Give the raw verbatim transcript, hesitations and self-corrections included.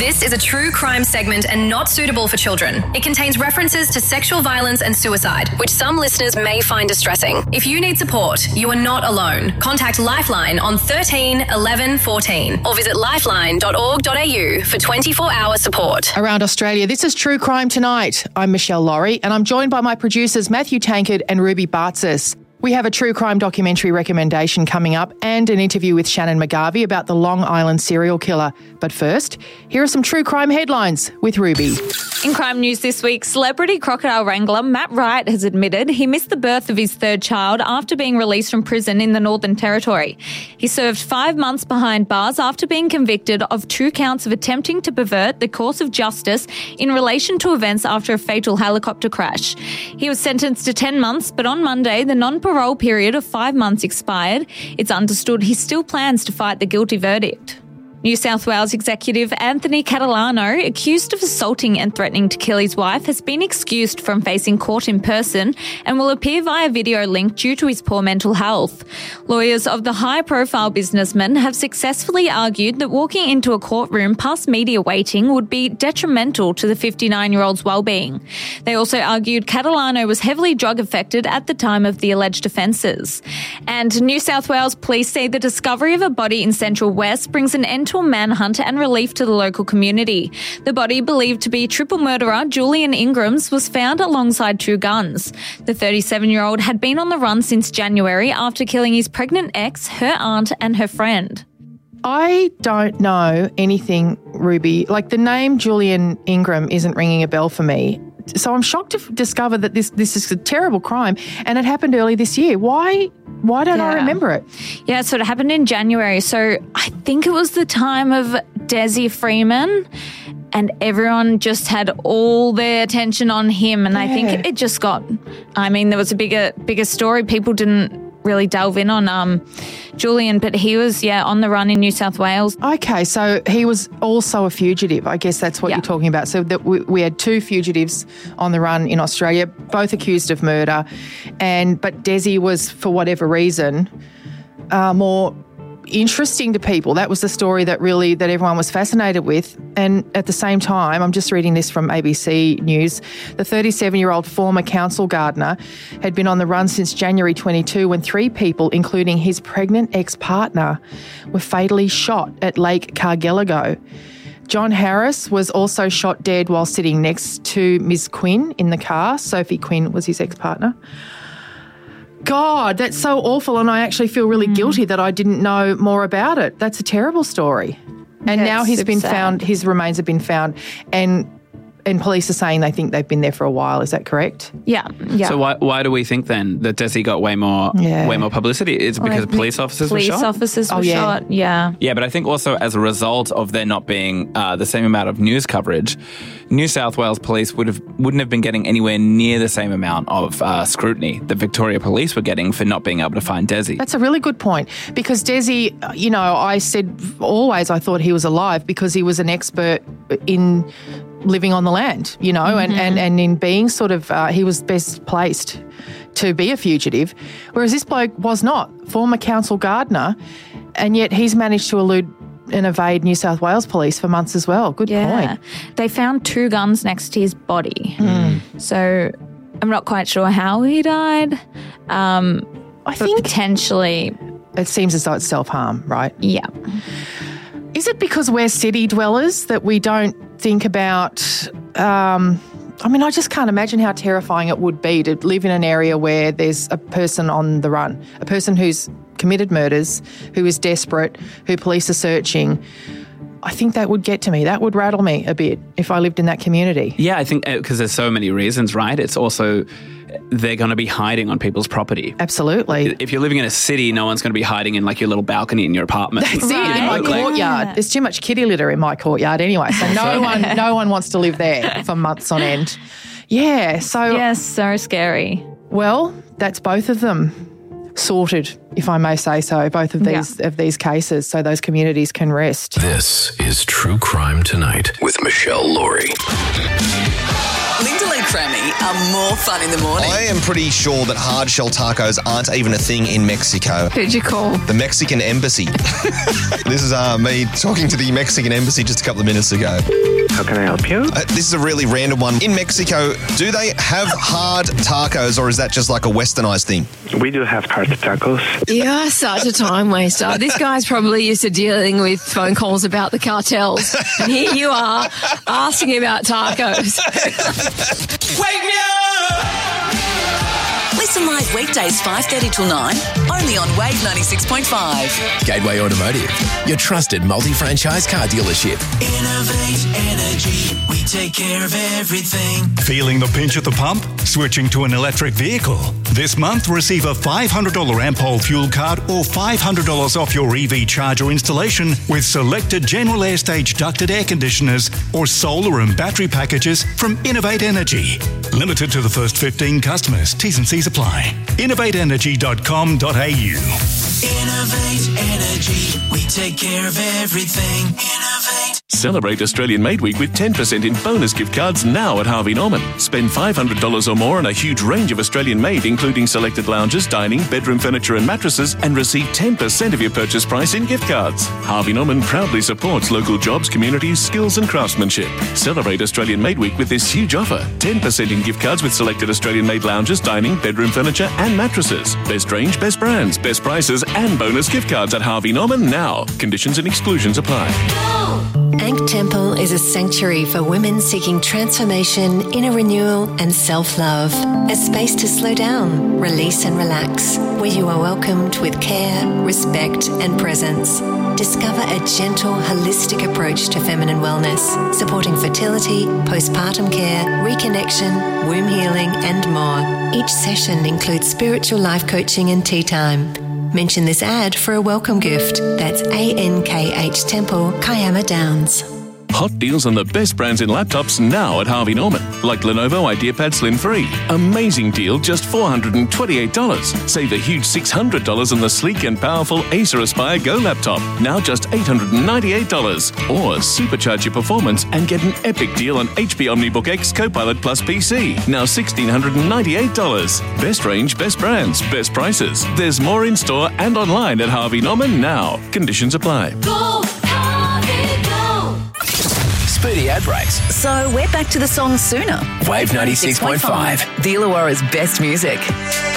This is a true crime segment and not suitable for children. It contains references to sexual violence and suicide, which some listeners may find distressing. If you need support, you are not alone. Contact Lifeline on thirteen eleven fourteen or visit lifeline dot org dot a u for twenty-four hour support. Around Australia, this is True Crime Tonight. I'm Michelle Laurie and I'm joined by my producers Matthew Tankard and Ruby Bartzis. We have a true crime documentary recommendation coming up and an interview with Shannon McGarvey about the Long Island serial killer. But first, here are some true crime headlines with Ruby. In crime news this week, celebrity crocodile wrangler Matt Wright has admitted he missed the birth of his third child after being released from prison in the Northern Territory. He served five months behind bars after being convicted of two counts of attempting to pervert the course of justice in relation to events after a fatal helicopter crash. He was sentenced to ten months, but on Monday, the non-parole period of five months expired. It's understood he still plans to fight the guilty verdict. New South Wales executive Anthony Catalano, accused of assaulting and threatening to kill his wife, has been excused from facing court in person and will appear via video link due to his poor mental health. Lawyers of the high-profile businessman have successfully argued that walking into a courtroom past media waiting would be detrimental to the fifty-nine-year-old's well-being. They also argued Catalano was heavily drug-affected at the time of the alleged offences. And New South Wales police say the discovery of a body in Central West brings an end to a manhunt and relief to the local community. The body, believed to be triple murderer Julian Ingrams, was found alongside two guns. The thirty-seven-year-old had been on the run since January after killing his pregnant ex, her aunt and her friend. I don't know anything, Ruby. Like, the name Julian Ingram isn't ringing a bell for me. So I'm shocked to f- discover that this this is a terrible crime and it happened early this year. Why why don't Yeah. I remember it? Yeah, so it happened in January. So I think it was the time of Desi Freeman and everyone just had all their attention on him. And I Yeah. think it just got, I mean, there was a bigger bigger story. People didn't really delve in on um, Julian, but he was, yeah, on the run in New South Wales. Okay, so he was also a fugitive. I guess that's what Yeah. you're talking about. So that we, we had two fugitives on the run in Australia, both accused of murder, and but Desi was, for whatever reason, uh, more interesting to people. That was the story that really that everyone was fascinated with. And at the same time, I'm just reading this from A B C News, the thirty-seven-year-old former council gardener had been on the run since January twenty-two when three people, including his pregnant ex-partner, were fatally shot at Lake Cargelligo. John Harris was also shot dead while sitting next to Miz Quinn in the car. Sophie Quinn was his ex-partner. God, that's so awful, and I actually feel really mm. guilty that I didn't know more about it. That's a terrible story. And yeah, now he's been sad. found, his remains have been found, and and police are saying they think they've been there for a while. Is that correct? Yeah, yeah. So why why do we think then that Desi got way more Yeah. way more publicity? It's because Like, police officers Police were shot? officers Oh, were yeah. shot, yeah. Yeah, but I think also as a result of there not being uh, the same amount of news coverage, New South Wales police would have wouldn't have been getting anywhere near the same amount of uh, scrutiny that Victoria police were getting for not being able to find Desi. That's a really good point, because Desi, you know, I said always I thought he was alive because he was an expert in living on the land, you know, and, and, and in being sort of, uh, he was best placed to be a fugitive, whereas this bloke was not, former council gardener, and yet he's managed to elude and evade New South Wales police for months as well. Good Yeah. point. They found two guns next to his body. Mm. So I'm not quite sure how he died. Um, I but think potentially, it seems as though it's self-harm, right? yeah. Is it because we're city dwellers that we don't think about, um, I mean, I just can't imagine how terrifying it would be to live in an area where there's a person on the run, a person who's committed murders, who is desperate, who police are searching. I think that would get to me. That would rattle me a bit if I lived in that community. Yeah, I think because there's so many reasons, right? It's also they're going to be hiding on people's property. Absolutely. If you're living in a city, no one's going to be hiding in like your little balcony in your apartment. That's Right. it. In my Yeah. courtyard. There's too much kitty litter in my courtyard anyway, so no one no one wants to live there for months on end. Yeah, so Yes, so scary. well, that's both of them sorted, if I may say so, both of these of these cases, so those communities can rest. This is True Crime Tonight with Michelle Laurie. Linda and Crammy are more fun in the morning. I am pretty sure that hard shell tacos aren't even a thing in Mexico. Who'd you call? The Mexican Embassy. This is uh, me talking to the Mexican Embassy just a couple of minutes ago. How can I help you? Uh, this is a really random one. In Mexico, do they have hard tacos or is that just like a westernized thing? We do have hard tacos. You're such a time waster. This guy's probably used to dealing with phone calls about the cartels. And here you are asking about tacos. Wake me up! Listen live weekdays five thirty till nine, only on Wave ninety-six point five. Gateway Automotive, your trusted multi-franchise car dealership. Innovate Energy, we take care of everything. Feeling the pinch at the pump? Switching to an electric vehicle? This month, receive a five hundred dollars Ampol fuel card or five hundred dollars off your E V charger installation with selected General Air Stage ducted air conditioners or solar and battery packages from Innovate Energy. Limited to the first fifteen customers. T's and C's apply. innovate energy dot com dot a u. Innovate Energy, we take care of everything. Innovate. Celebrate Australian Made Week with ten percent in bonus gift cards now at Harvey Norman. Spend five hundred dollars or more on a huge range of Australian made, including selected lounges, dining, bedroom furniture and mattresses, and receive ten percent of your purchase price in gift cards. Harvey Norman proudly supports local jobs, communities, skills and craftsmanship. Celebrate Australian Made Week with this huge offer. ten percent in gift cards with selected Australian made lounges, dining, bedroom furniture and mattresses. Best range, best brands, best prices and bonus gift cards at Harvey Norman now. Conditions and exclusions apply. Ankh Temple is a sanctuary for women seeking transformation, inner renewal and self-love. A space to slow down, release and relax, where you are welcomed with care, respect and presence. Discover a gentle, holistic approach to feminine wellness, supporting fertility, postpartum care, reconnection, womb healing and more. Each session includes spiritual life coaching and tea time. Mention this ad for a welcome gift. That's A N K H Temple, Kiama Downs. Hot deals on the best brands in laptops now at Harvey Norman. Like Lenovo IdeaPad Slim three. Amazing deal, just four hundred twenty-eight dollars. Save a huge six hundred dollars on the sleek and powerful Acer Aspire Go laptop. Now just eight hundred ninety-eight dollars. Or supercharge your performance and get an epic deal on H P OmniBook X Copilot Plus P C. Now one thousand six hundred ninety-eight dollars. Best range, best brands, best prices. There's more in store and online at Harvey Norman now. Conditions apply. Go, Harvey, go. Speedy ad breaks. So we're back to the song sooner. Wave ninety-six point five. The Illawarra's best music.